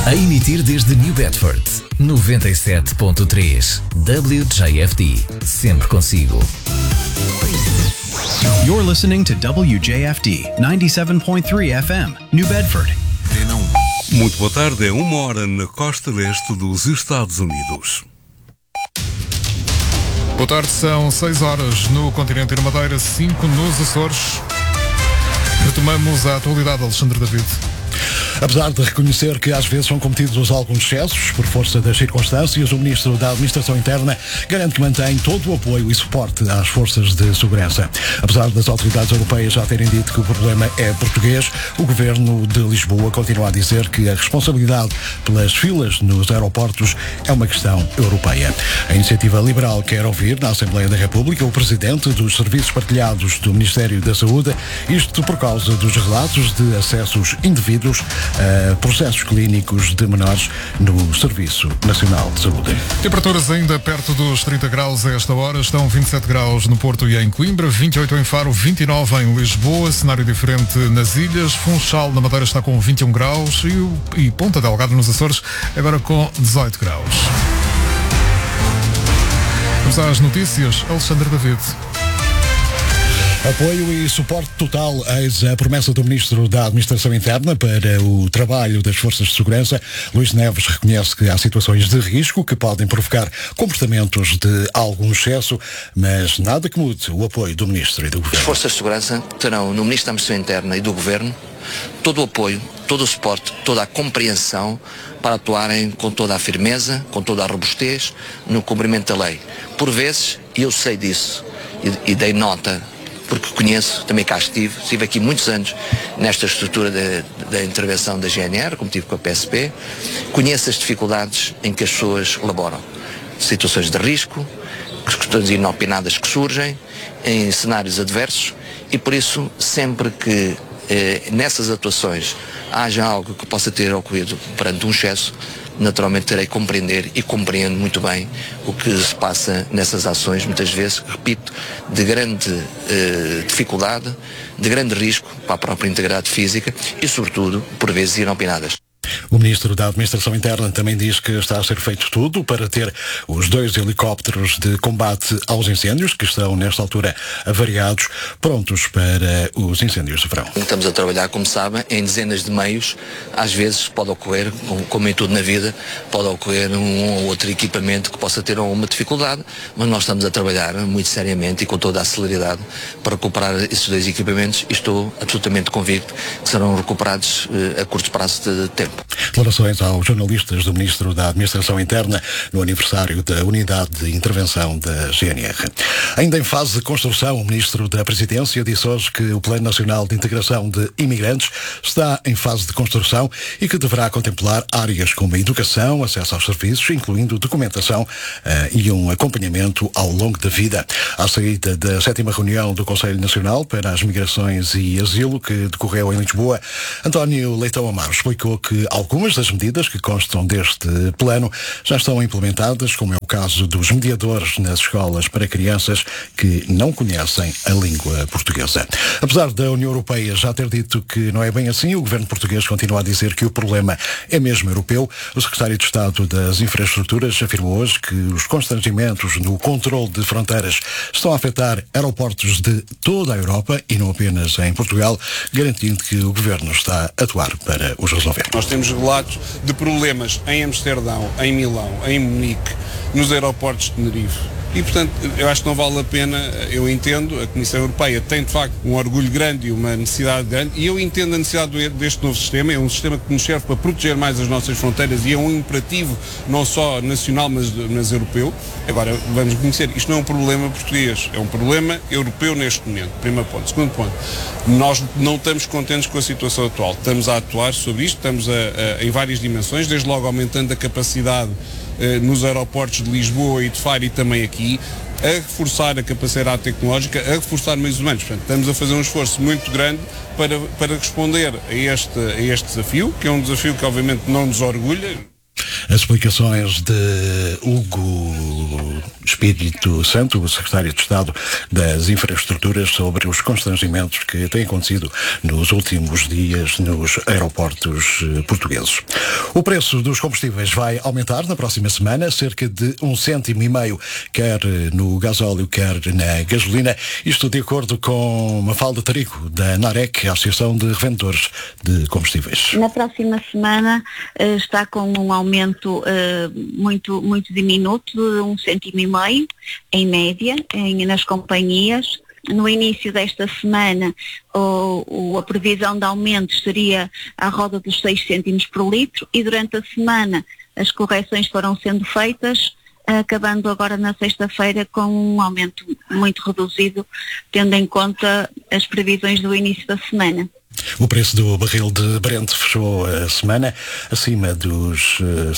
A emitir desde New Bedford, 97.3 WJFD, sempre consigo. You're listening to WJFD 97.3 FM, New Bedford. Muito boa tarde, é 1h na costa leste dos Estados Unidos. Boa tarde, são 6h no continente e na Madeira, 5 nos Açores. Retomamos a atualidade, Alexandre David. Apesar de reconhecer que às vezes são cometidos alguns excessos por força das circunstâncias, o Ministro da Administração Interna garante que mantém todo o apoio e suporte às forças de segurança. Apesar das autoridades europeias já terem dito que o problema é português, o Governo de Lisboa continua a dizer que a responsabilidade pelas filas nos aeroportos é uma questão europeia. A Iniciativa Liberal quer ouvir na Assembleia da República o Presidente dos Serviços Partilhados do Ministério da Saúde, isto por causa dos relatos de acessos indevidos a processos clínicos de menores no Serviço Nacional de Saúde. Temperaturas ainda perto dos 30 graus a esta hora, estão 27 graus no Porto e em Coimbra, 28 em Faro, 29 em Lisboa, cenário diferente nas ilhas, Funchal na Madeira está com 21 graus e Ponta Delgada nos Açores agora com 18 graus. Vamos às notícias, Alexandre David. Apoio e suporte total, eis a promessa do Ministro da Administração Interna para o trabalho das forças de segurança. Luís Neves reconhece que há situações de risco que podem provocar comportamentos de algum excesso, mas nada que mude o apoio do Ministro e do Governo. As forças de segurança terão no Ministro da Administração Interna e do Governo todo o apoio, todo o suporte, toda a compreensão para atuarem com toda a firmeza, com toda a robustez no cumprimento da lei. Por vezes, e eu sei disso, e dei nota, porque conheço, também cá estive aqui muitos anos nesta estrutura da intervenção da GNR, como tive com a PSP, conheço as dificuldades em que as pessoas laboram. Situações de risco, questões inopinadas que surgem, em cenários adversos, e por isso, sempre que nessas atuações haja algo que possa ter ocorrido perante um excesso, naturalmente terei que compreender e compreendo muito bem o que se passa nessas ações, muitas vezes, repito, de grande dificuldade, de grande risco para a própria integridade física e, sobretudo, por vezes inopinadas. O Ministro da Administração Interna também diz que está a ser feito tudo para ter os 2 helicópteros de combate aos incêndios, que estão nesta altura avariados, prontos para os incêndios de verão. Estamos a trabalhar, como sabem, em dezenas de meios. Às vezes pode ocorrer, como em tudo na vida, pode ocorrer um ou outro equipamento que possa ter alguma dificuldade, mas nós estamos a trabalhar muito seriamente e com toda a celeridade para recuperar esses 2 equipamentos e estou absolutamente convicto que serão recuperados a curto prazo de tempo. Declarações aos jornalistas do Ministro da Administração Interna no aniversário da Unidade de Intervenção da GNR. Ainda em fase de construção, o Ministro da Presidência disse hoje que o Plano Nacional de Integração de Imigrantes está em fase de construção e que deverá contemplar áreas como a educação, acesso aos serviços, incluindo documentação e um acompanhamento ao longo da vida. À saída da 7ª reunião do Conselho Nacional para as Migrações e Asilo, que decorreu em Lisboa, António Leitão Amaro explicou que algumas das medidas que constam deste plano já estão implementadas, como é o caso dos mediadores nas escolas para crianças que não conhecem a língua portuguesa. Apesar da União Europeia já ter dito que não é bem assim, o governo português continua a dizer que o problema é mesmo europeu. O secretário de Estado das Infraestruturas afirmou hoje que os constrangimentos no controle de fronteiras estão a afetar aeroportos de toda a Europa e não apenas em Portugal, garantindo que o governo está a atuar para os resolver. Nós temos relatos de problemas em Amsterdão, em Milão, em Munique, nos aeroportos de Tenerife. E, portanto, eu acho que não vale a pena, eu entendo, a Comissão Europeia tem, de facto, um orgulho grande e uma necessidade grande, e eu entendo a necessidade deste novo sistema, é um sistema que nos serve para proteger mais as nossas fronteiras e é um imperativo não só nacional, mas europeu. Agora, vamos reconhecer, isto não é um problema português, é um problema europeu neste momento, primeiro ponto. Segundo ponto, nós não estamos contentes com a situação atual, estamos a atuar sobre isto, estamos em várias dimensões, desde logo aumentando a capacidade nos aeroportos de Lisboa e de Faro e também aqui, a reforçar a capacidade tecnológica, a reforçar meios humanos. Portanto, estamos a fazer um esforço muito grande para responder a este desafio, que é um desafio que obviamente não nos orgulha. As explicações de Hugo Espírito Santo, o secretário de Estado das Infraestruturas, sobre os constrangimentos que têm acontecido nos últimos dias nos aeroportos portugueses. O preço dos combustíveis vai aumentar na próxima semana, cerca de 1,5 cêntimo, quer no gasóleo, quer na gasolina. Isto de acordo com Mafalda Tarico, da NAREC, a Associação de Revendedores de Combustíveis. Na próxima semana está com um aumento muito diminuto, de 1,5 cêntimo em média, nas companhias. No início desta semana, a previsão de aumento seria à roda dos 6 cêntimos por litro, e durante a semana as correções foram sendo feitas, acabando agora na sexta-feira com um aumento muito reduzido, tendo em conta as previsões do início da semana. O preço do barril de Brent fechou a semana acima dos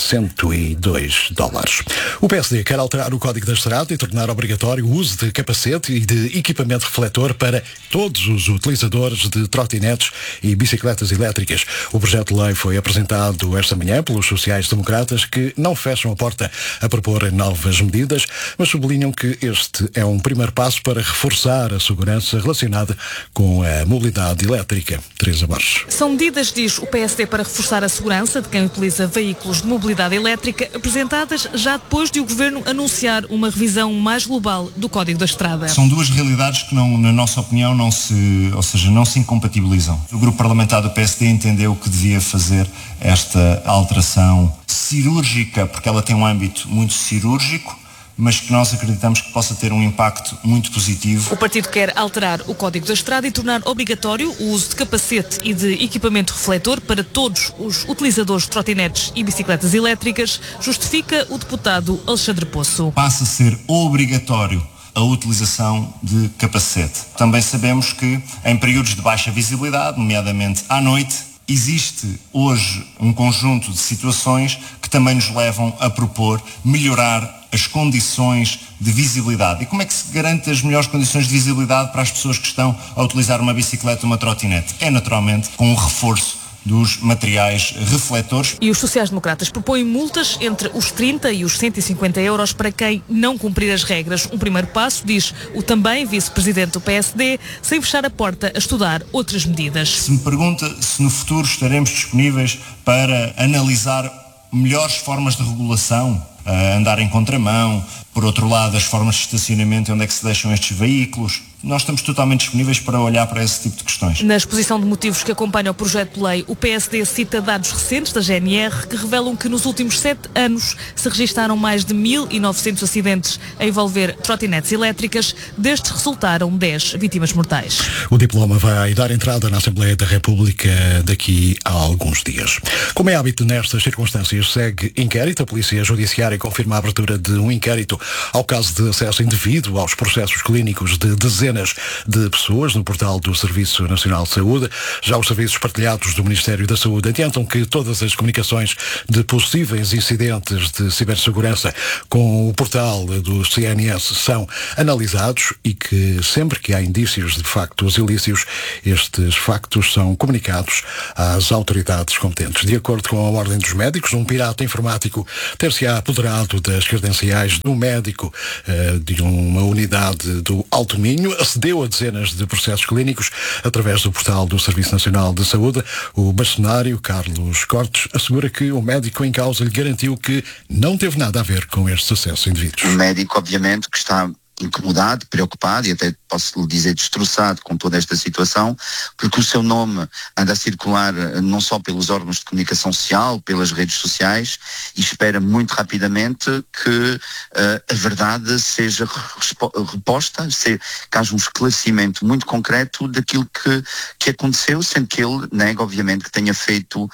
$102. O PSD quer alterar o Código da Estrada e tornar obrigatório o uso de capacete e de equipamento refletor para todos os utilizadores de trotinetes e bicicletas elétricas. O projeto de lei foi apresentado esta manhã pelos sociais-democratas, que não fecham a porta a propor novas medidas, mas sublinham que este é um primeiro passo para reforçar a segurança relacionada com a mobilidade elétrica. Teresa Borges. São medidas, diz o PSD, para reforçar a segurança de quem utiliza veículos de mobilidade elétrica, apresentadas já depois de o Governo anunciar uma revisão mais global do Código da Estrada. São duas realidades que, não, na nossa opinião, não se incompatibilizam. O grupo parlamentar do PSD entendeu que devia fazer esta alteração cirúrgica, porque ela tem um âmbito muito cirúrgico, mas que nós acreditamos que possa ter um impacto muito positivo. O partido quer alterar o Código da Estrada e tornar obrigatório o uso de capacete e de equipamento refletor para todos os utilizadores de trotinetes e bicicletas elétricas, justifica o deputado Alexandre Poço. Passa a ser obrigatório a utilização de capacete. Também sabemos que em períodos de baixa visibilidade, nomeadamente à noite, existe hoje um conjunto de situações que também nos levam a propor melhorar as condições de visibilidade. E como é que se garante as melhores condições de visibilidade para as pessoas que estão a utilizar uma bicicleta ou uma trotinete? É naturalmente com o reforço dos materiais refletores. E os sociais-democratas propõem multas entre os 30 e os 150 euros para quem não cumprir as regras. Um primeiro passo, diz o também vice-presidente do PSD, sem fechar a porta a estudar outras medidas. Se me pergunta se no futuro estaremos disponíveis para analisar melhores formas de regulação, andar em contramão, por outro lado as formas de estacionamento, onde é que se deixam estes veículos, nós estamos totalmente disponíveis para olhar para esse tipo de questões. Na exposição de motivos que acompanha o projeto de lei, o PSD cita dados recentes da GNR que revelam que nos últimos 7 anos se registaram mais de 1.900 acidentes a envolver trotinetes elétricas. Destes resultaram 10 vítimas mortais. O diploma vai dar entrada na Assembleia da República daqui a alguns dias. Como é hábito nestas circunstâncias, segue inquérito. A Polícia Judiciária confirma a abertura de um inquérito ao caso de acesso indevido aos processos clínicos de dezenas de pessoas no portal do Serviço Nacional de Saúde. Já os serviços partilhados do Ministério da Saúde adiantam que todas as comunicações de possíveis incidentes de cibersegurança com o portal do CNS são analisados e que sempre que há indícios de factos ilícitos, estes factos são comunicados às autoridades competentes. De acordo com a Ordem dos Médicos, um pirata informático ter-se-á apoderado das credenciais do médico de uma unidade do Alto Minho, acedeu a dezenas de processos clínicos através do portal do Serviço Nacional de Saúde. O bastonário Carlos Cortes assegura que o médico em causa lhe garantiu que não teve nada a ver com estes acessos indevidos. O médico, obviamente, que está incomodado, preocupado e até posso lhe dizer destroçado com toda esta situação, porque o seu nome anda a circular não só pelos órgãos de comunicação social, pelas redes sociais, e espera muito rapidamente que a verdade seja reposta, que haja um esclarecimento muito concreto daquilo que aconteceu, sendo que ele nega, obviamente, que tenha feito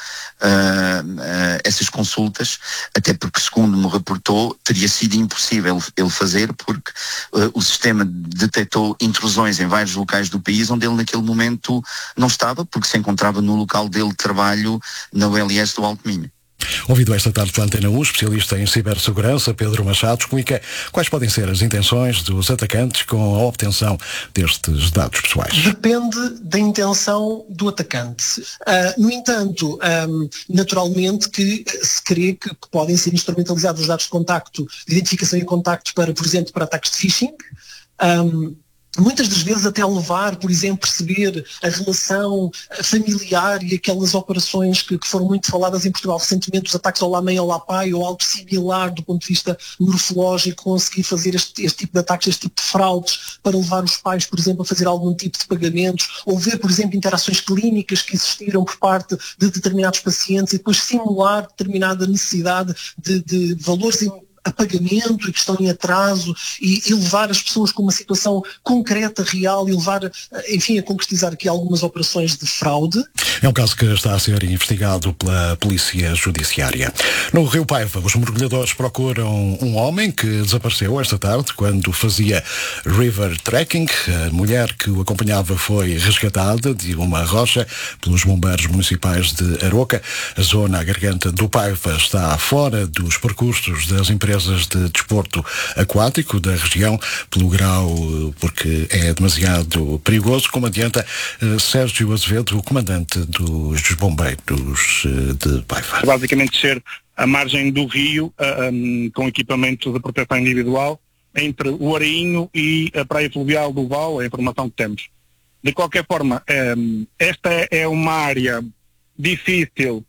essas consultas, até porque, segundo me reportou, teria sido impossível ele fazer, porque o sistema detectou intrusões em vários locais do país onde ele naquele momento não estava, porque se encontrava no local dele de trabalho na ULS do Alto Minho. Ouvido esta tarde pela Antena 1, especialista em cibersegurança, Pedro Machado, explica quais podem ser as intenções dos atacantes com a obtenção destes dados pessoais. Depende da intenção do atacante. No entanto, naturalmente que se crê que podem ser instrumentalizados os dados de contacto, de identificação e contacto para, por exemplo, para ataques de phishing. Muitas das vezes até levar, por exemplo, perceber a relação familiar e aquelas operações que foram muito faladas em Portugal recentemente, os ataques ao Lá-Mãe, ao Lá-Pai, ou algo similar do ponto de vista morfológico, conseguir fazer este tipo de ataques, este tipo de fraudes, para levar os pais, por exemplo, a fazer algum tipo de pagamentos, ou ver, por exemplo, interações clínicas que existiram por parte de determinados pacientes e depois simular determinada necessidade de valores a pagamento e que estão em atraso e levar as pessoas com uma situação concreta, real, e levar, enfim, a concretizar aqui algumas operações de fraude. É um caso que está a ser investigado pela Polícia Judiciária. No Rio Paiva, os mergulhadores procuram um homem que desapareceu esta tarde quando fazia river trekking. A mulher que o acompanhava foi resgatada de uma rocha pelos bombeiros municipais de Aroca. A zona, a garganta do Paiva, está fora dos percursos das empresas de desporto aquático da região pelo grau, porque é demasiado perigoso, como adianta Sérgio Azevedo, o comandante dos bombeiros de Paiva. Basicamente ser a margem do rio com equipamento de proteção individual entre o Arainho e a praia fluvial do Val, a informação que temos. De qualquer forma, esta é uma área difícil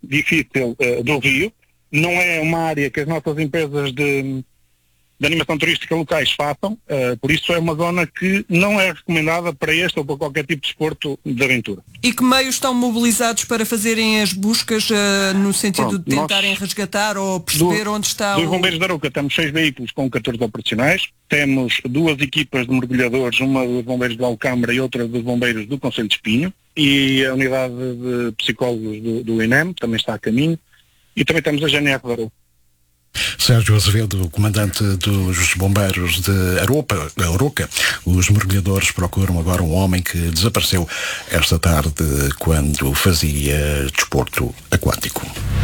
do rio. Não é uma área que as nossas empresas de animação turística locais façam, por isso é uma zona que não é recomendada para este ou para qualquer tipo de desporto de aventura. E que meios estão mobilizados para fazerem as buscas no sentido de tentarem resgatar ou perceber onde está Dos bombeiros da Aroca temos 6 veículos com 14 operacionais, temos 2 equipas de mergulhadores, uma dos bombeiros de Alcâmara e outra dos bombeiros do Concelho de Espinho, e a unidade de psicólogos do INEM também está a caminho. E também temos a GNR de Aroca. Sérgio Azevedo, comandante dos bombeiros de Aroca. Os mergulhadores procuram agora um homem que desapareceu esta tarde quando fazia desporto aquático.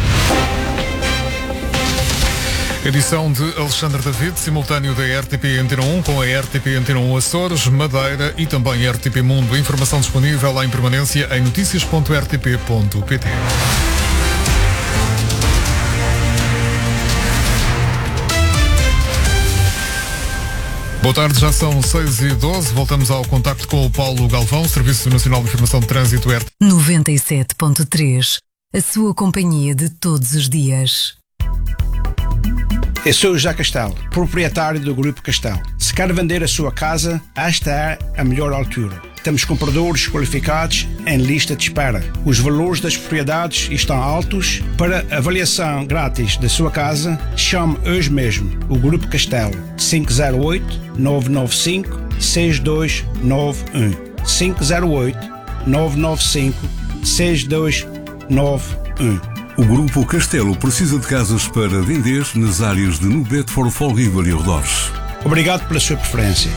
Edição de Alexandre David, simultâneo da RTP Antena 1 com a RTP Antena 1 Açores, Madeira e também RTP Mundo. Informação disponível em permanência em noticias.rtp.pt. Boa tarde, já são 6h12. Voltamos ao contacto com o Paulo Galvão, Serviço Nacional de Informação de Trânsito RTP. 97.3, a sua companhia de todos os dias. Eu sou o José Castelo, proprietário do Grupo Castelo. Se quer vender a sua casa, esta é a melhor altura. Temos compradores qualificados em lista de espera. Os valores das propriedades estão altos. Para avaliação grátis da sua casa, chame hoje mesmo o Grupo Castelo 508-995-6291 508-995-6291. O Grupo Castelo precisa de casas para vender nas áreas de New Bedford, Fall River e arredores. Obrigado pela sua preferência.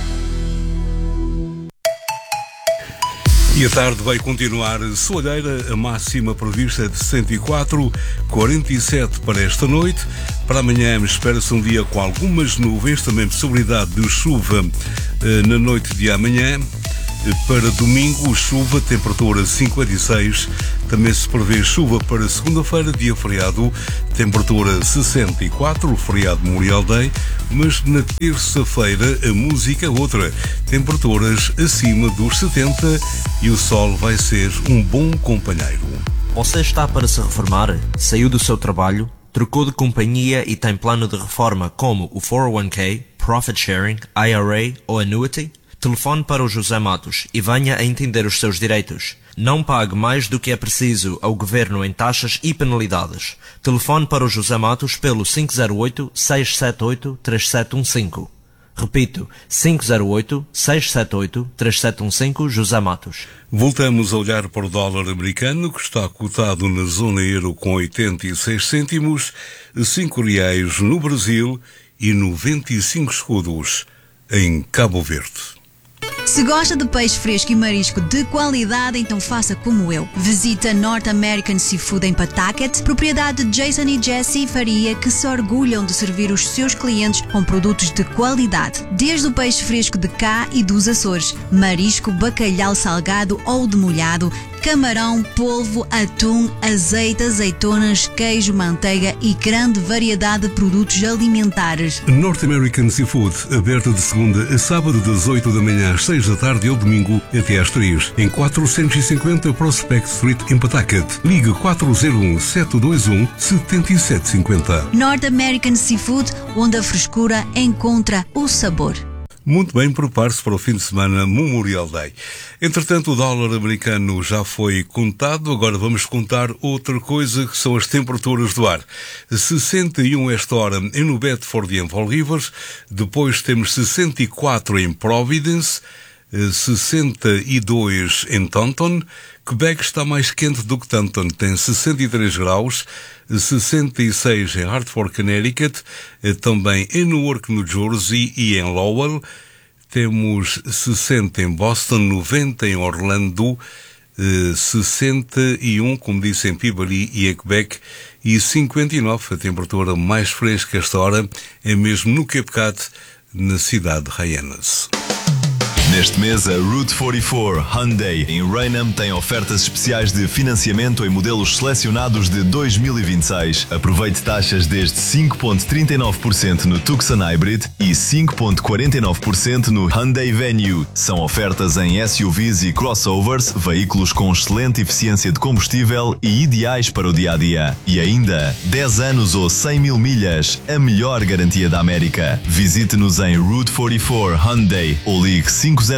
E a tarde vai continuar soalheira, a máxima prevista é de 64, 47 para esta noite. Para amanhã espera-se um dia com algumas nuvens, também possibilidade de chuva na noite de amanhã. Para domingo, chuva, temperatura 56. Também se prevê chuva para segunda-feira, dia feriado, temperatura 64, feriado Memorial Day. Mas na terça-feira, a música outra, temperaturas acima dos 70 e o sol vai ser um bom companheiro. Você está para se reformar? Saiu do seu trabalho? Trocou de companhia e tem plano de reforma como o 401k, Profit Sharing, IRA ou Annuity? Telefone para o José Matos e venha a entender os seus direitos. Não pague mais do que é preciso ao Governo em taxas e penalidades. Telefone para o José Matos pelo 508-678-3715. Repito, 508-678-3715, José Matos. Voltamos a olhar para o dólar americano, que está cotado na zona euro com 86 cêntimos, R$5 no Brasil e 95 escudos em Cabo Verde. Se gosta de peixe fresco e marisco de qualidade, então faça como eu. Visita North American Seafood em Pawtucket, propriedade de Jason e Jessie Faria, que se orgulham de servir os seus clientes com produtos de qualidade. Desde o peixe fresco de cá e dos Açores, marisco, bacalhau salgado ou demolhado, camarão, polvo, atum, azeite, azeitonas, queijo, manteiga e grande variedade de produtos alimentares. North American Seafood, aberto de segunda a sábado das 8 da manhã às 6 da tarde ou domingo até às 3, em 450 Prospect Street em Pawtucket. Ligue 401-721-7750. North American Seafood, onde a frescura encontra o sabor. Muito bem, prepare-se para o fim de semana Memorial Day. Entretanto, o dólar americano já foi contado, agora vamos contar outra coisa, que são as temperaturas do ar. 61 esta hora em New Bedford e em Fall River, depois temos 64 em Providence, 62 em Taunton. Quebec está mais quente do que Taunton, tem 63 graus, 66 em Hartford, Connecticut, também em Newark, New Jersey e em Lowell. Temos 60 em Boston, 90 em Orlando, 61, como disse, em Peabody e em Quebec, e 59, a temperatura mais fresca esta hora, é mesmo no Cape Cod, na cidade de Hyannis. Neste mês, a Route 44 Hyundai em Raynham tem ofertas especiais de financiamento em modelos selecionados de 2026. Aproveite taxas desde 5,39% no Tucson Hybrid e 5,49% no Hyundai Venue. São ofertas em SUVs e crossovers, veículos com excelente eficiência de combustível e ideais para o dia-a-dia. E ainda, 10 anos ou 100 mil milhas, a melhor garantia da América. Visite-nos em Route 44 Hyundai ou ligue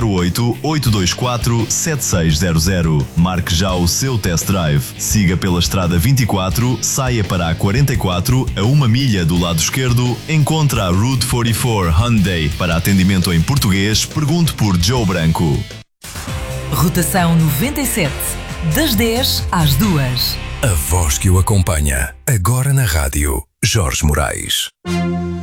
508-824-7600. Marque já o seu test drive. Siga pela Estrada 24, saia para a 44, a 1 milha do lado esquerdo, encontra a Route 44 Hyundai. Para atendimento em português, pergunte por Joe Branco. Rotação 97, das 10 às 2. A voz que o acompanha, agora na rádio, Jorge Moraes.